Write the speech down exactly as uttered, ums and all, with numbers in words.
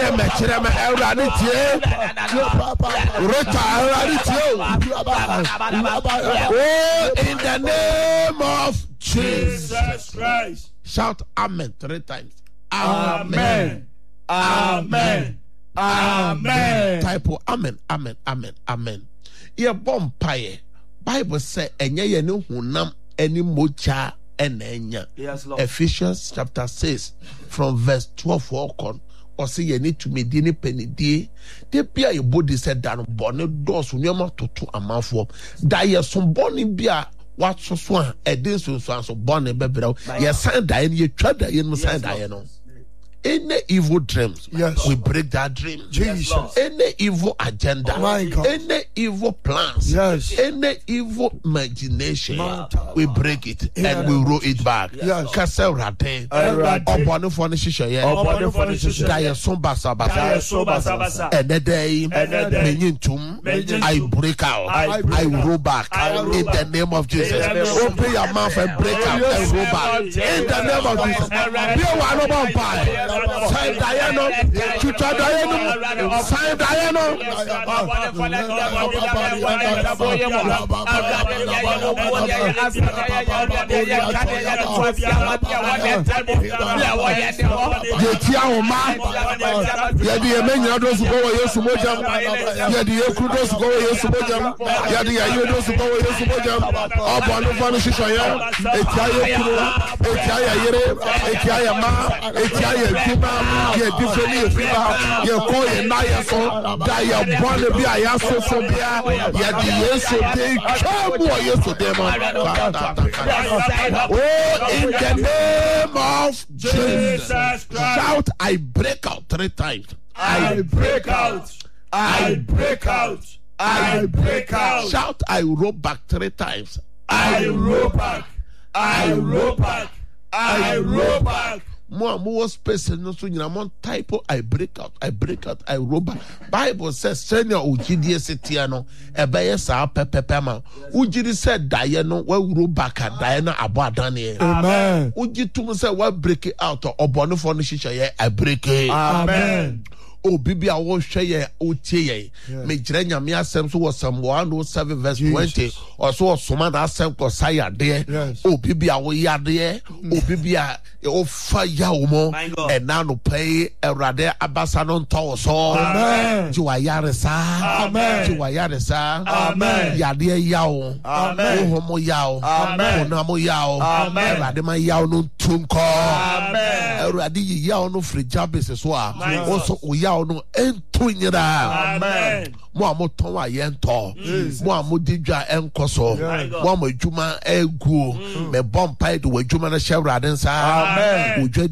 Eye mechireme Eradi tie. Rota Eradi tie. Oh, in the name of Jesus Christ. Shout amen three times. Amen. Amen. Amen. Type of amen, amen, amen, amen. Ye bompaye. Bible say enye ye no hunam any mocha enenya. Yes, Lord. Ephesians chapter six from verse twelve on. Or say you need to me dini penny day. They pia your body said down bonnet doors when you're to two a month for. Die some bonny beer. What so swan a din so so bonny baby. Yes, sign dying, you try that you know sign dying. Any evil dreams, yes, we break that dream. Jesus. Any evil agenda, oh my God. Any evil plans, yes, any evil imagination, Manta. We break it Yeah. and we roll it back. Yes. Kase rate, Erade. obone for the shisha ye, Obone for the shisha. Daya so basa Daya basa, so basa basa. and the day, menyintum, I break out, I, I roll back I roll in back. the name of Jesus. In the name of Open your mouth and break out and roll back in the name of Jesus. Be a one of empire. Sign Diana, Chucha Diana, Sign Diana. Yetia Oma, Yadi Emenya does go away, Sumojam, Yadi Ekudos go away, Sumojam, Yadi Ayodos go away, Sumojam, Abano Vanishaya, Etaya, Etaya Yere, Etaya Ma, Etaya Kuba. Ye differently fever, ye call ye naya so, that ye born to be a yaso so be a, ye the yeso day, come on yesterday, man. Oh, in the name of Jesus, shout, I break out three times. I break out. I break out. I break out. Shout, I roll back three times. I roll back. I roll back. I roll back. More more space no so nyina mon type I break out, I break out, I roll back. Bible says senior ugidie setia no ebe sa pepepe ma. Ugidi said die no we roll back die na abo adane. Amen. Ugitum say we break it out obonu for no shisha ye I break it. Amen. Oh, bibi a wo hwe ye o tie ye me gire nyame asem so was Psalm one oh seven verse twenty or so soma da asem ko saya de oh bibi a wo ya de oh bibi a o fa ya wo mo e na no pay Erade abasa no nto so amen ji wa yare sa amen ji wa yare sa amen ya de ya wo amen o mo ya wo amen o na mo ya wo amen Erade ma ya wo no tunko amen Erade yi ya wo no free jabes so a o so o ya no ento nyira amen mo amoton wa yento mo amodidwa enkoso mo amadwuma egu me bompai de wadwuma na hyewrade nsa amen